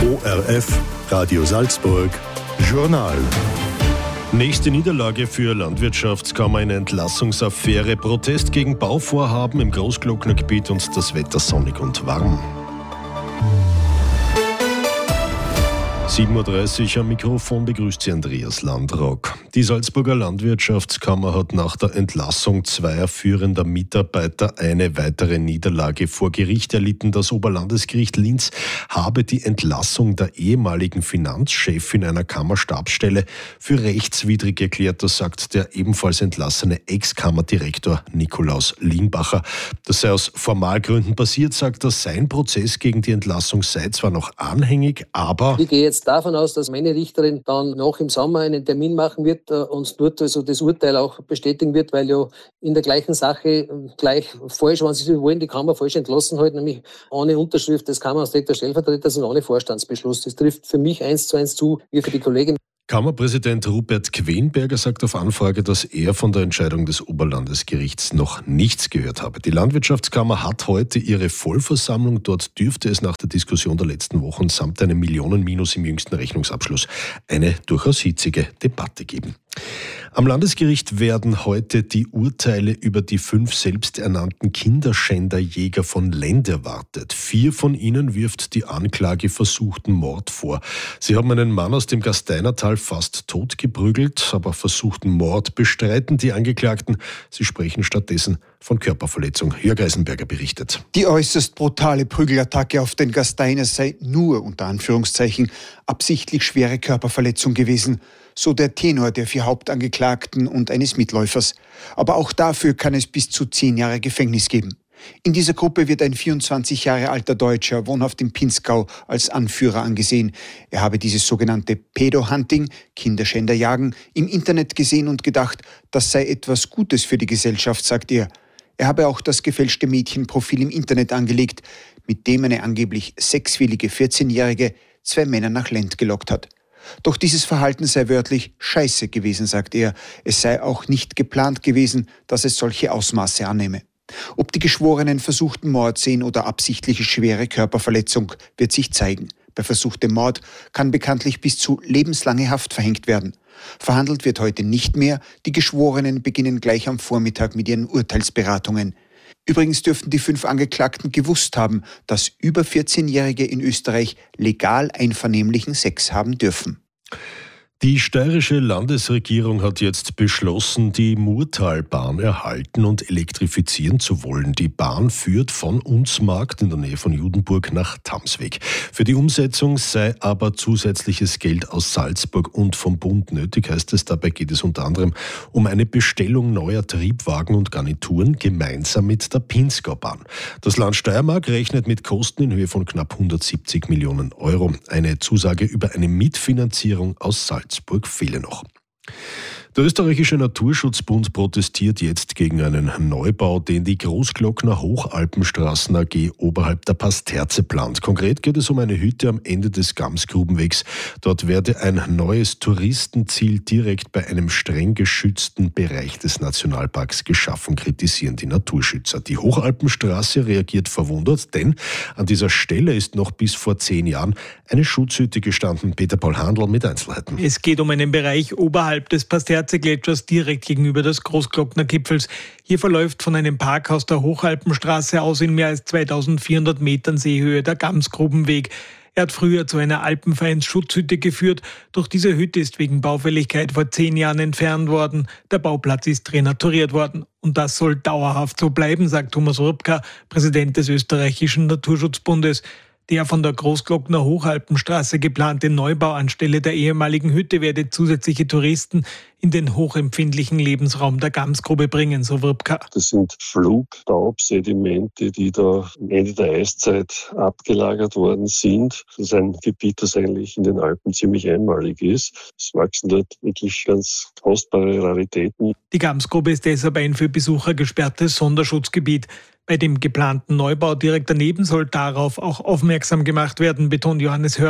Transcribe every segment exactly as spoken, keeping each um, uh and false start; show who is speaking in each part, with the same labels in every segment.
Speaker 1: O R F, Radio Salzburg, Journal. Nächste Niederlage für Landwirtschaftskammer in Entlassungsaffäre, Protest gegen Bauvorhaben im Großglocknergebiet und das Wetter sonnig und warm. sieben Uhr dreißig am Mikrofon begrüßt Sie Andreas Landrock. Die Salzburger Landwirtschaftskammer hat nach der Entlassung zweier führender Mitarbeiter eine weitere Niederlage vor Gericht erlitten. Das Oberlandesgericht Linz habe die Entlassung der ehemaligen Finanzchefin einer Kammerstabsstelle für rechtswidrig erklärt. Das sagt der ebenfalls entlassene Ex-Kammerdirektor Nikolaus Lienbacher. Das sei aus Formalgründen passiert, sagt er. Sein Prozess gegen die Entlassung sei zwar noch anhängig, aber...
Speaker 2: Ich gehe jetzt davon aus, dass meine Richterin dann noch im Sommer einen Termin machen wird und dort also das Urteil auch bestätigen wird, weil ja in der gleichen Sache gleich falsch, wenn Sie so wollen, die Kammer falsch entlassen hat, nämlich ohne Unterschrift des Kammerdirektors Stellvertreters und ohne Vorstandsbeschluss. Das trifft für mich eins zu eins zu, wie für die Kollegin.
Speaker 1: Kammerpräsident Rupert Quenberger sagt auf Anfrage, dass er von der Entscheidung des Oberlandesgerichts noch nichts gehört habe. Die Landwirtschaftskammer hat heute ihre Vollversammlung. Dort dürfte es nach der Diskussion der letzten Wochen samt einem Millionenminus im jüngsten Rechnungsabschluss eine durchaus hitzige Debatte geben. Am Landesgericht werden heute die Urteile über die fünf selbsternannten Kinderschänderjäger von Lend erwartet. Vier von ihnen wirft die Anklage versuchten Mord vor. Sie haben einen Mann aus dem Gasteinertal fast totgeprügelt, aber versuchten Mord bestreiten die Angeklagten. Sie sprechen stattdessen von Körperverletzung. Jörg Eisenberger berichtet.
Speaker 3: Die äußerst brutale Prügelattacke auf den Gasteiner sei nur, unter Anführungszeichen, absichtlich schwere Körperverletzung gewesen. So der Tenor der vier Hauptangeklagten und eines Mitläufers. Aber auch dafür kann es bis zu zehn Jahre Gefängnis geben. In dieser Gruppe wird ein vierundzwanzig Jahre alter Deutscher, wohnhaft im Pinzgau, als Anführer angesehen. Er habe dieses sogenannte Pedo-Hunting, Kinderschänderjagen, im Internet gesehen und gedacht, das sei etwas Gutes für die Gesellschaft, sagt er. Er habe auch das gefälschte Mädchenprofil im Internet angelegt, mit dem eine angeblich sechswillige vierzehnjährige zwei Männer nach Lend gelockt hat. Doch dieses Verhalten sei wörtlich scheiße gewesen, sagt er. Es sei auch nicht geplant gewesen, dass es solche Ausmaße annehme. Ob die Geschworenen versuchten Mord sehen oder absichtliche schwere Körperverletzung, wird sich zeigen. Bei versuchtem Mord kann bekanntlich bis zu lebenslange Haft verhängt werden. Verhandelt wird heute nicht mehr. Die Geschworenen beginnen gleich am Vormittag mit ihren Urteilsberatungen. Übrigens dürften die fünf Angeklagten gewusst haben, dass über vierzehnjährige in Österreich legal einvernehmlichen Sex haben dürfen.
Speaker 1: Die steirische Landesregierung hat jetzt beschlossen, die Murtalbahn erhalten und elektrifizieren zu wollen. Die Bahn führt von Unsmarkt in der Nähe von Judenburg nach Tamsweg. Für die Umsetzung sei aber zusätzliches Geld aus Salzburg und vom Bund nötig, heißt es. Dabei geht es unter anderem um eine Bestellung neuer Triebwagen und Garnituren gemeinsam mit der Pinzgaubahn. Das Land Steiermark rechnet mit Kosten in Höhe von knapp hundertsiebzig Millionen Euro. Eine Zusage über eine Mitfinanzierung aus Salzburg. Salzburg fehle noch. Der österreichische Naturschutzbund protestiert jetzt gegen einen Neubau, den die Großglockner Hochalpenstraßen A G oberhalb der Pasterze plant. Konkret geht es um eine Hütte am Ende des Gamsgrubenwegs. Dort werde ein neues Touristenziel direkt bei einem streng geschützten Bereich des Nationalparks geschaffen, kritisieren die Naturschützer. Die Hochalpenstraße reagiert verwundert, denn an dieser Stelle ist noch bis vor zehn Jahren eine Schutzhütte gestanden. Peter Paul Handl mit Einzelheiten.
Speaker 4: Es geht um einen Bereich oberhalb des Pasterze Gletschers direkt gegenüber des Großglocknergipfels. Hier verläuft von einem Parkhaus der Hochalpenstraße aus in mehr als zweitausendvierhundert Metern Seehöhe der Gamsgrubenweg. Er hat früher zu einer Alpenvereinsschutzhütte geführt, doch diese Hütte ist wegen Baufälligkeit vor zehn Jahren entfernt worden. Der Bauplatz ist renaturiert worden. Und das soll dauerhaft so bleiben, sagt Thomas Rupka, Präsident des österreichischen Naturschutzbundes. Der von der Großglockner Hochalpenstraße geplante Neubau anstelle der ehemaligen Hütte werde zusätzliche Touristen in den hochempfindlichen Lebensraum der Gamsgrube bringen, so Wrubka.
Speaker 5: Das sind Flugstaubsedimente, die da am Ende der Eiszeit abgelagert worden sind. Das ist ein Gebiet, das eigentlich in den Alpen ziemlich einmalig ist. Es wachsen dort wirklich ganz kostbare Raritäten.
Speaker 4: Die Gamsgrube ist deshalb ein für Besucher gesperrtes Sonderschutzgebiet. Bei dem geplanten Neubau direkt daneben soll darauf auch aufmerksam gemacht werden, betont Johannes Hörl,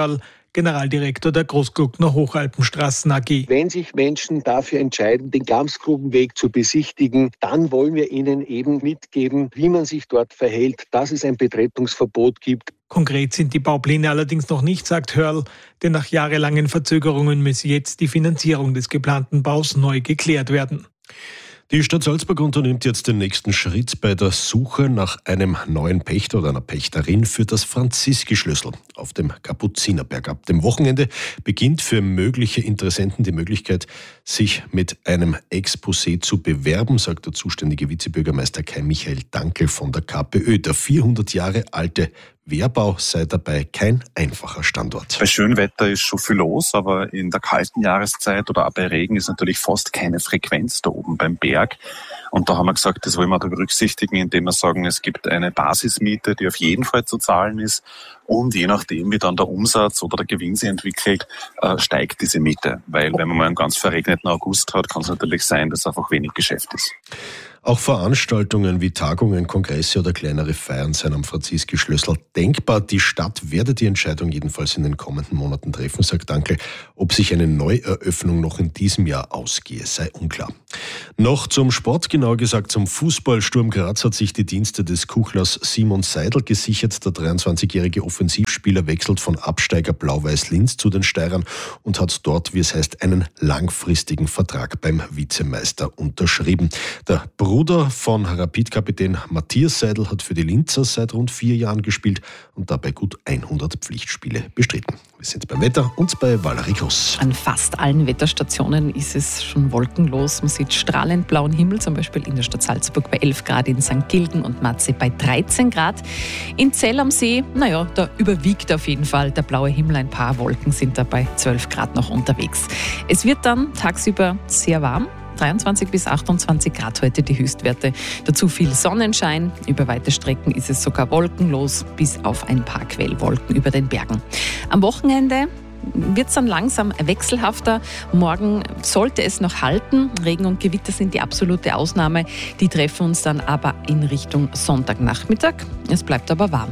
Speaker 4: Generaldirektor der Großglockner Hochalpenstraßen A G.
Speaker 6: Wenn sich Menschen dafür entscheiden, den Gamsgrubenweg zu besichtigen, dann wollen wir ihnen eben mitgeben, wie man sich dort verhält, dass es ein Betretungsverbot gibt.
Speaker 4: Konkret sind die Baupläne allerdings noch nicht, sagt Hörl, denn nach jahrelangen Verzögerungen müsse jetzt die Finanzierung des geplanten Baus neu geklärt werden.
Speaker 1: Die Stadt Salzburg unternimmt jetzt den nächsten Schritt bei der Suche nach einem neuen Pächter oder einer Pächterin für das Franziski-Schlössl auf dem Kapuzinerberg. Ab dem Wochenende beginnt für mögliche Interessenten die Möglichkeit, sich mit einem Exposé zu bewerben, sagt der zuständige Vizebürgermeister Kai Michael Dankel von der KPÖ. Der vierhundert Jahre alte Wehrbau sei dabei kein einfacher Standort.
Speaker 7: Bei schönem Wetter ist schon viel los, aber in der kalten Jahreszeit oder auch bei Regen ist natürlich fast keine Frequenz da oben beim Berg. Und da haben wir gesagt, das wollen wir da berücksichtigen, indem wir sagen, es gibt eine Basismiete, die auf jeden Fall zu zahlen ist. Und je nachdem, wie dann der Umsatz oder der Gewinn sich entwickelt, äh, steigt diese Miete. Weil wenn man mal einen ganz verregneten August hat, kann es natürlich sein, dass einfach wenig Geschäft ist.
Speaker 1: Auch Veranstaltungen wie Tagungen, Kongresse oder kleinere Feiern seien am Franziski-Schlössl denkbar. Die Stadt werde die Entscheidung jedenfalls in den kommenden Monaten treffen, sagt Dankel. Ob sich eine Neueröffnung noch in diesem Jahr ausgehe, sei unklar. Noch zum Sport, genauer gesagt zum Fußball. Sturm Graz hat sich die Dienste des Kuchlers Simon Seidel gesichert. Der dreiundzwanzigjährige Offensivspieler wechselt von Absteiger Blau-Weiß Linz zu den Steirern und hat dort, wie es heißt, einen langfristigen Vertrag beim Vizemeister unterschrieben. Der Bruder von Rapid-Kapitän Matthias Seidel hat für die Linzer seit rund vier Jahren gespielt und dabei gut hundert Pflichtspiele bestritten. Wir sind beim Wetter und bei Valerie Groß.
Speaker 8: An fast allen Wetterstationen ist es schon wolkenlos. Man sieht strahlend blauen Himmel, zum Beispiel in der Stadt Salzburg bei elf Grad, in Sankt Gilgen und Matze bei dreizehn Grad. In Zell am See, naja, da überwiegt auf jeden Fall der blaue Himmel. Ein paar Wolken sind da bei zwölf Grad noch unterwegs. Es wird dann tagsüber sehr warm. dreiundzwanzig bis achtundzwanzig Grad heute die Höchstwerte. Dazu viel Sonnenschein. Über weite Strecken ist es sogar wolkenlos, bis auf ein paar Quellwolken über den Bergen. Am Wochenende wird es dann langsam wechselhafter. Morgen sollte es noch halten. Regen und Gewitter sind die absolute Ausnahme. Die treffen uns dann aber in Richtung Sonntagnachmittag. Es bleibt aber warm.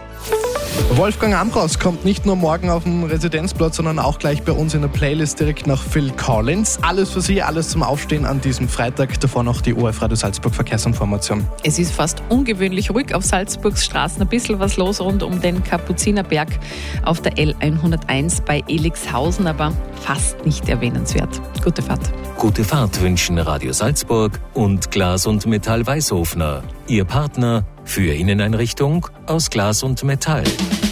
Speaker 9: Wolfgang Ambros kommt nicht nur morgen auf dem Residenzplatz, sondern auch gleich bei uns in der Playlist direkt nach Phil Collins. Alles für Sie, alles zum Aufstehen an diesem Freitag. Davor noch die O F Radio Salzburg Verkehrsinformation.
Speaker 8: Es ist fast ungewöhnlich ruhig auf Salzburgs Straßen. Ein bisschen was los rund um den Kapuzinerberg auf der L hunderteins bei Elixhausen, aber fast nicht erwähnenswert. Gute Fahrt.
Speaker 10: Gute Fahrt wünschen Radio Salzburg und Glas und Metall Weißhofner. Ihr Partner für Inneneinrichtung aus Glas und Metall.